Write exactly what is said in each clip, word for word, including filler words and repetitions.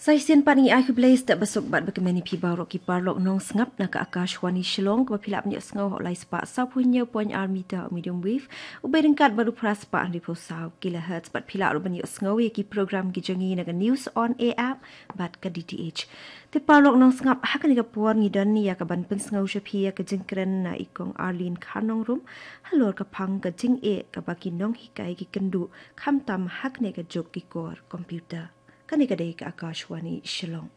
Saisian pani aku blaze tak besok bat bagaimana pi barok ki parlok nong sngap na ka Akashwani Shillong ka pilap nyok sngau hok lai spa sa punya point R meter medium wave ubay dengkat baru praspa di posau kilohertz bat pilap ro nyok sngau ki program ki jengi na news on air app bat ka D T H ti parlok nong sngap hak ni ka puan ngidan ni ya ka ban pen sngau shapi ya ka jengkren na ikong Arlene Khanong rum halor ka pang ka jeng e ka baki nong hikai ki kendu kham tam hak ne ka jok ki kor komputer Kanikadai ke Akashwani Shillong.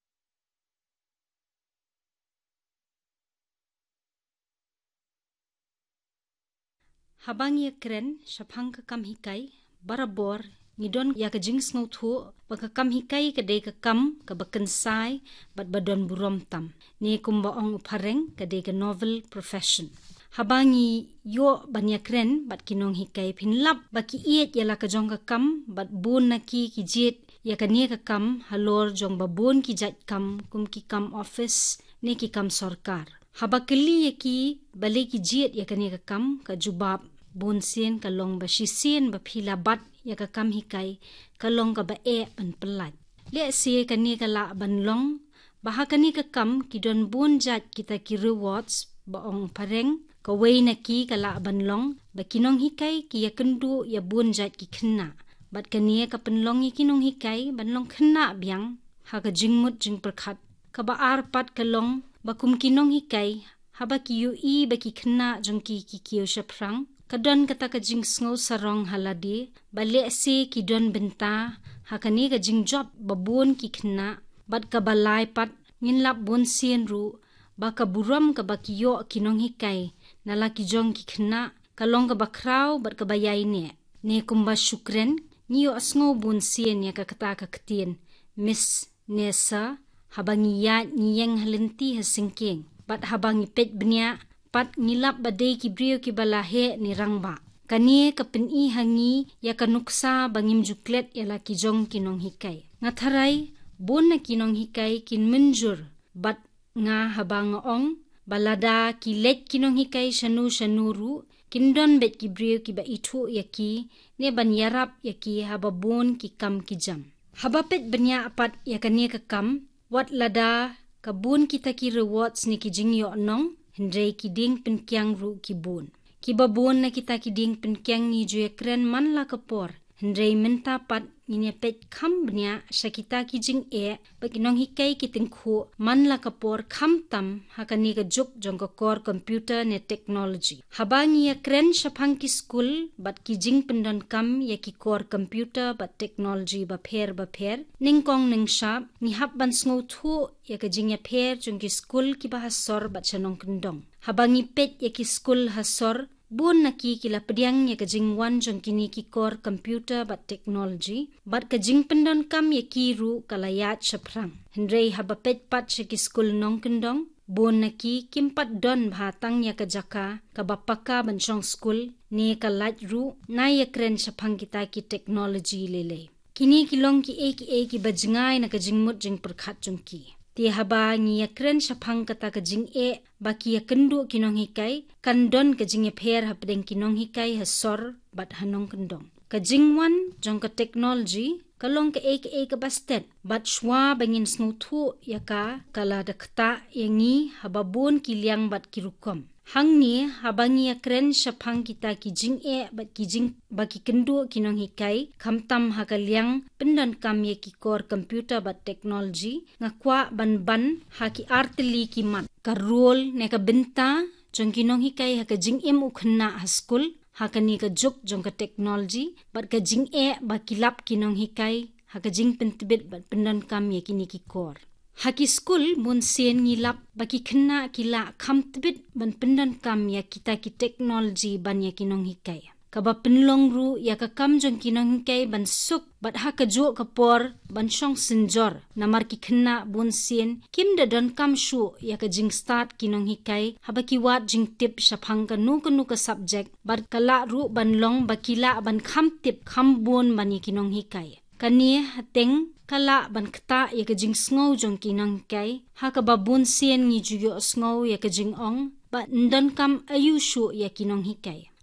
Habang ya keren syapang ke kam hikai barabor ngidon ya ke jings ngau thu baka kam hikai ke dei ke kam ke baken sai bat badon burom tam ni kumba ong upareng ke dei ke novel profession. Habangi yo banya keren bat kinong hikai pinlap baki iet yala ke jong ke kam bat bun naki ki jet ya ka ni ka kam halor jong babon ki jat kam kum ki kam office ni ki kam sarkar habakeli ya ki bale ki jet ya ka ni ka kam ka jubab bon sien ka long ba shisien ba phila bat ya ka kam hikai ka long ka ba e ban pelat le se ka ni ka la ban long ba ha ka ni ka kam ki don bon jat kita ki rewards ba ong pareng ka wei na ki ka la ban long ba kinong hikai ki ya kendu ya bon jat ki khna bat kania ka penlong iki nong hikai banlong khna biang ha ka jingmut jing perkhat ka ba ar pat ka long ba kum kinong hikai ha ba ki yu i ba ki khna jong ki ki kiyo shaprang ka don kata ka jing sngo sarong haladi ba le se ki don benta ha ka ni ka jing job ba bon ki khna bat ka ba lai pat ngin lap bon sien ru ba ka buram ka ba ki yo kinong hikai nala ki jong ki khna ka long ka ba kraw bat ka ba yai ne ne kumba shukren Niyo asngo bun sien ya kakata kakatien, Miss Nessa, habangi ya niyeng halenti hasingking, bat habangi pet benya, pat ngilap badai ki brio ki balahe ni rangba. Kani kapeni hangi ya kanuksa bangim juklet ya la kijong kinong hikai. Ngatharai, bun na kinong hikai kin menjur, bat nga habang ong, balada ki let kinong hikai shanu shanuru, kindon bet ki brio ki ba itu ya ki, ne ban yarap ya ki haba bon ki kam ki jam. Haba pet benya apat ya kania ke kam, wat lada ka bon kita ki rewards ni ki jing yo nong, hendrei ki ding pen kiang ru ki bon. Ki ba bon na kita ki ding pen kiang ni juye keren man la kapor, hendrei menta pat ngine pet kam benya syakita ki jing e, bagi nong hikai ki tengku man la kapor kam tam hakani ka juk jong ka kor computer ne technology. Habangi ya keren syapang ki school bat ki jing pendon kam ya ki kor computer bat technology ba pher ba pher ningkong ning shap ni hap ban sngo thu ya ka jing ya pher jong ki school ki ba hasor bat chanong kendong. Habangi pet ya ki school hasor Bun na ki kila pediang ya ka jing wan jong kini ki kor computer bat technology bat ka jing pendon kam ya ki ru kalayat shaprang. Hendrei haba pet pat ya ki school nong kendong. Bun na ki kimpat don bhatang ya ka jaka ka bapaka banchong school ni ka lat ru na ya kren shapang kita ki technology lele. Kini kilong ki e ki e ki bajngai na ka jing mut jing perkhat jong ki. Ti haba ngi ya kren syapang kata ka jing e baki ya kendu kinong hikai kandon ka jing ya pher hapdeng kinong hikai hasor bat hanong kendong ka jing wan jong ka technology kalong ka ek ek bastet bat shwa bangin snuthu ya ka kala dakta yangi hababun kiliang bat kirukom hang ni habangi ya kren syapang kita ki jing e bat ki jing baki kendu kinong hikai khamtam hakaliang pendon kam ye ki kor computer bat technology ngakwa ban ban haki artili ki mat ka role ne ka benta jong kinong hikai haka jing em ukhna haskul hakani ka juk jong ka technology bat ka jing e baki lap kinong hikai haka jing pentibet bat pendon kam ye kini ki kor Haki school mun sien ngilap baki kena kila kam tebit ban pendan kam ya kita ki teknologi ban ya kinong hikai. Kaba penlong ru ya ka kam jong kinong hikai ban suk bat ha ka jo ka por ban shong senjor namar ki kena bun sien kim da don kam shu ya ka jing start kinong hikai habaki wat jing tip syapang ka nu ka nu ka subject bat kala ru ban long bakila ban kam tip kam bun ban ya kinong hikai. Kani hateng kala ban kta ya ka jing sngow jong kinong kai ha ka babun sien ngi juyo sngow ya ka jing ong ba ndon kam ayushu ya kinong hikai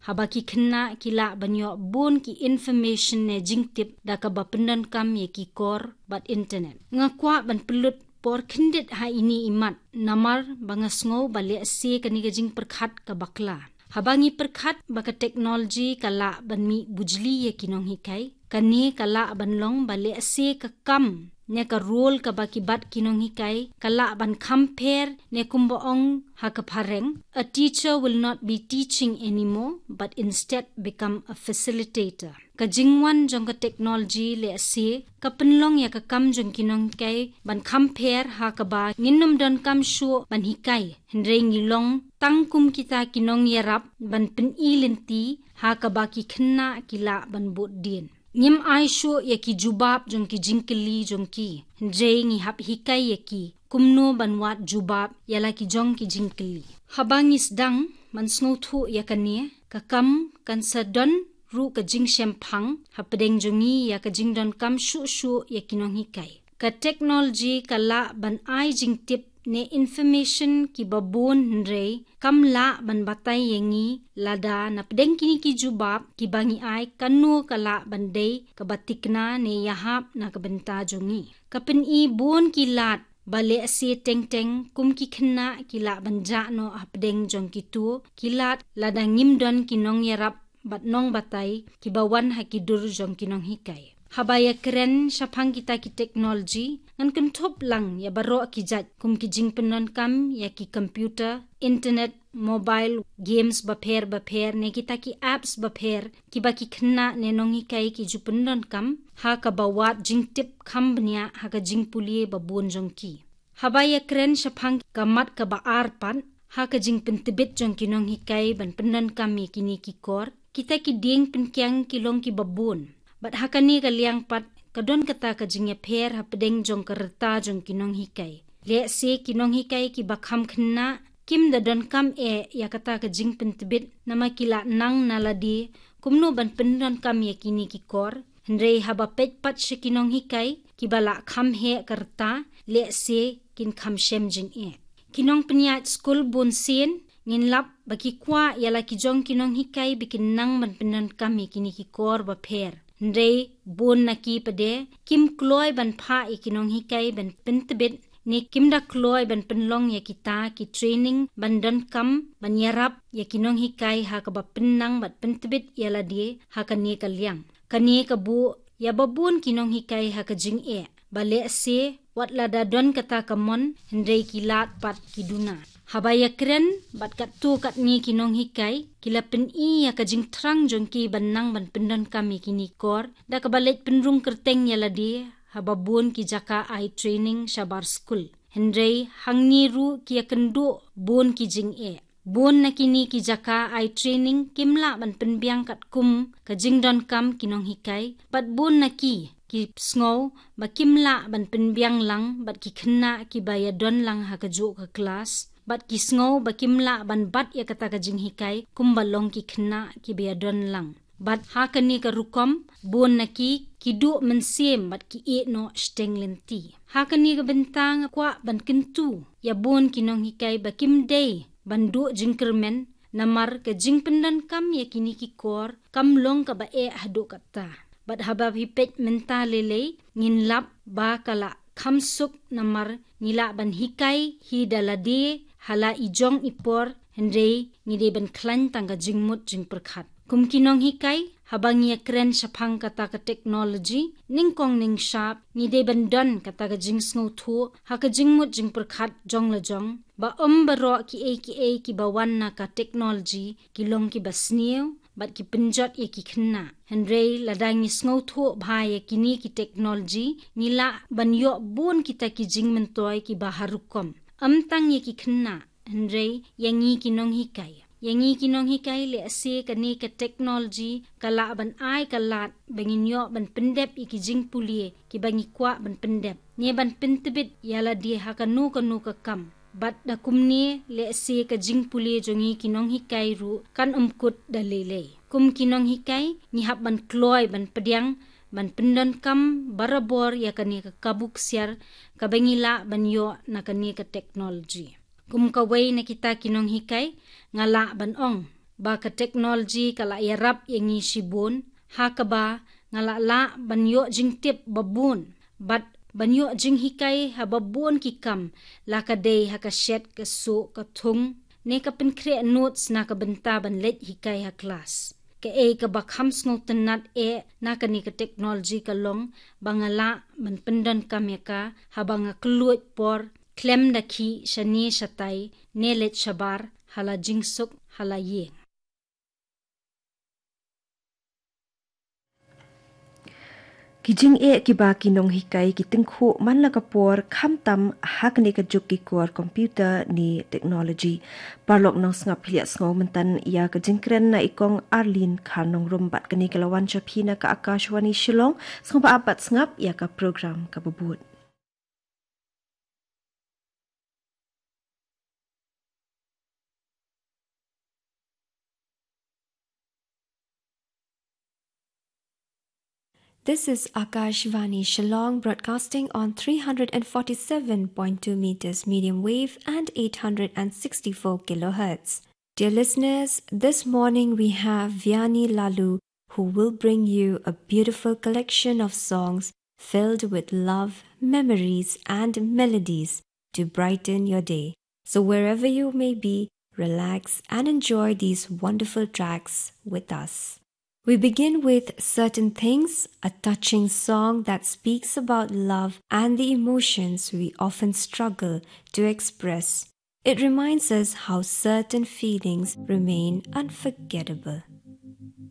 haba ki kena kila banyo bun ki information ne jingtip da ka bapendan kam ye ki kor bat internet ngakwa ban pelut por kendit ha ini imat namar bangasngo bale ase kani ka jing perkhat ka bakla habangi perkhat baka teknologi kala banmi bujli ye kinong hikai kani kala banlong bale ase ka kam ne ka role ka bakibat kinong hikai kala ban compare ne kumboong ha ka phareng. A teacher will not be teaching anymore but instead become a facilitator. Ka jingwan jong ka technology le ase ka penlong ya ka kam jong kinong hikai ban compare ha ka ba nginom don kam shu ban hikai hendre ngilong tangkum kita kinong yarap ban pen ilenti ha ka ba ki khna kila ban bot din. Ngim aisho ya ki jubab jong ki jingkeli jong ki hendre ngi hap hikai ya ki kumno banwat jubab yala ki jong ki jingkeli habangis dang man snothu ya kania ka kam kan sadon ru ka jing shemphang hapdeng jongi ya ka jingdon kam shu shu ya kinong hikai ka technology kala ban ai jing tip ne information ki babon hendre kam la ban batai yengi lada na pedeng kini ki jubab ki bangi ai kanu kala bandai ka batikna ne yahap na ka benta jongi kapen i bon ki lat bale ase teng teng kum ki khna ki la banja no apdeng jong ki tu ki lat lada ngimdon kinong yarap bat nong batai ki bawan ha ki dur jong kinong hikai habaya keren shapang kita ki technology ngan kentop lang ya baro ki jat kum ki jing penon kam ya ki computer internet mobile games bapher bapher ne kita ki apps bapher ki ba ki khna ne nong hikai ki jupenon kam ha ka bawat jing tip kham bnya ha ka jing pulie babon jong ki habaya keren shapang kamat ka ba arpan ha ka jing pentibit jong kinong hikai ban penon kam ye kini ki kor kita ki ding penkyang kilong ki babon bat hakani ka liang pat kadon kata ka jingya pher hapdeng jong karta jong kinong hikai le se kinong hikai ki bakham khna kim da don kam e ya kata ka jing pentibit nama kila nang naladi kumno ban pendon kam ya kini ki kor hndrei haba pet pat she kinong hikai ki bala kham he karta le se kin kham shem jing e kinong pnyat school bun sin ngin lap baki kwa yala ki jong kinong hikai bikin nang ban pendon kam ya kini ki kor ba pher Ndrei bon na ki pade kim kloy ban pha ikinong hikai ban pentbet ni kim da kloy ban penlong ya kita ki training ban don kam ban yarap ya kinong hikai ha ka ba pinnang bat pentbet yala die ha ka ni ka liang kani ka bu ya babun kinong hikai ha ka jing e bale se wat lada don kata kamon ndrei kilat pat kiduna habaya kren bat kat tu kat ni kinong hikai kila pen i ya ka jing trang jong ki banang ban pendon kami kini kor da ka balet penrung kerteng yala di hababun ki jaka ai training shabar school hendrei hangni ru ki akendu bon ki jing e bon na kini ki jaka ai training kimla ban penbiang kat kum ka jing don kam kinong hikai pat bon na ki ki sngow ba kimla ban penbiang lang bat ki khna ki baya don lang ha ka jo ka class bat ki sngow ba kimla ban bat ya kata ka jing hikai kumbalong ki khna ki baya don lang bat ha ka ni ka rukom bon na ki ki du mensem bat ki e no stenglenti ha ka ni ka bentang kwa ban kentu ya bon kinong hikai ba kim day ban du jingkermen namar ka jing pendan kam ya kini ki kor kam long ka ba e hadu kata bat habab hipet menta lele ngin lap ba kala khamsuk namar ngila ban hikai hi dalade hala ijong ipor hendrei ngide ban klan tangga jingmut jing perkhat kum kinong hikai habangia kren shapang kata ka technology ningkong ning sharp ngide ban don kata ka jing sngo thu ha ka jingmut jing perkhat jong la jong ba om baro ki e ki e ki bawan na ka technology kilong ki basniu bat ki penjot ye ki khna hendrei ladang ni sngo thu bha ye kini ki technology nila ban yo bon kita ki jing mentoy ki baharukom amtang ye ki khna hendrei yangi kinong hikai yangi kinong hikai le ase kani ka technology kala ban ai kalat bangin yo ban pendep iki jing pulie ki bangi kwa ban pendep ne ban pentebit yala di hakanu kanu ka kam bat da kumni le ase ka jing pulie jongi kinong hikai ru kan umkut dalele kum kinong hikai ni hab ban kloy ban pediang ban pendon kam barabor ya kani ka kabuk siar ka bangila ban yo na kani ka technology kum kawai na kita kinong hikai ngala ban ong ba ka teknologi kala yarap yangi shibun hakaba ngalala banyo jingtip babun bat banyo jing hikai hababun kikam lakadei hakashet kasu kathung ne ka pinkre notes na ka benta ban let hikai ha class ke e ka bakham sno tanat e na ka ni ka technology ka long bangala ban pendan kameka habanga kluit por klem dakhi shani shatai ne let shabar hala jingsuk hala ye Kijing e kiba kinong hikai kitingkhu man la kapor kham tam hak ne ka juk ki kor computer ni technology parlok nong snap hlia sngo mentan ya ka jingkren na ikong Arlin khanong rumbat kani kalawan chapina ka Akashwani Shillong sngoba apat snap ya ka program ka bubut. This is Akashvani Shillong broadcasting on three forty-seven point two meters medium wave and eight hundred sixty-four kilohertz. Dear listeners, this morning we have Vianney Lalu who will bring you a beautiful collection of songs filled with love, memories and melodies to brighten your day. So wherever you may be, relax and enjoy these wonderful tracks with us. We begin with Certain Things, a touching song that speaks about love and the emotions we often struggle to express. It reminds us how certain feelings remain unforgettable.